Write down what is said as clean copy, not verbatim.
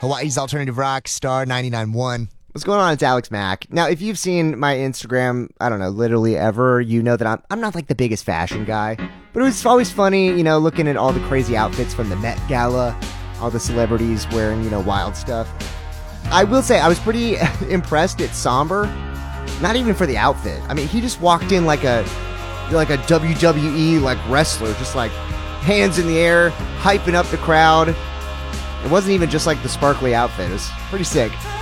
Hawaii's Alternative Rock, Star 99.1. What's going on? It's Alex Mack. Now, if you've seen my Instagram, I don't know, literally ever, you know that I'm not like the biggest fashion guy, but it was always funny, looking at all the crazy outfits from the Met Gala, all the celebrities wearing, wild stuff. I will say I was pretty impressed at Somber, not even for the outfit. I mean, he just walked in like a WWE wrestler, just like hands in the air, hyping up the crowd. It wasn't even just like the sparkly outfit. It was pretty sick.